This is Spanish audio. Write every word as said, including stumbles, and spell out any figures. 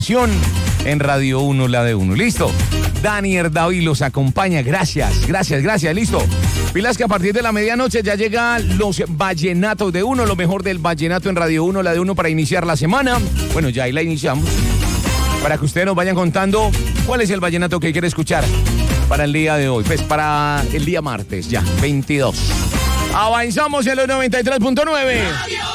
En Radio uno, la de uno. ¿Listo? Daniel David los acompaña. Gracias, gracias, gracias. Listo. Pilas que a partir de la medianoche ya llegan los vallenatos de uno, lo mejor del vallenato en Radio uno, la de uno para iniciar la semana. Bueno, ya ahí la iniciamos. Para que ustedes nos vayan contando cuál es el vallenato que quiere escuchar para el día de hoy. Pues para el día martes, ya, veintidós. Avanzamos en los noventa y tres punto nueve.